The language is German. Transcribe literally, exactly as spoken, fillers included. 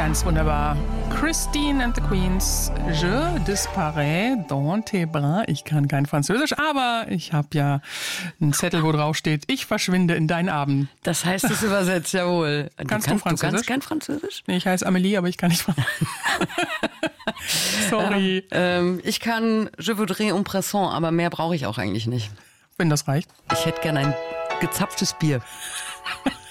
Ganz wunderbar. Christine and the Queens, Je disparais dans tes bras. Ich kann kein Französisch, aber ich habe ja einen Zettel, wo drauf steht, ich verschwinde in deinen Armen. Das heißt es übersetzt, jawohl. Kannst du, kannst, Französisch? Du kannst kein Französisch? Nee, ich heiße Amélie, aber ich kann nicht Französisch. Sorry. Ähm, ich kann Je voudrais un presson, aber mehr brauche ich auch eigentlich nicht. Wenn das reicht. Ich hätte gern ein gezapftes Bier.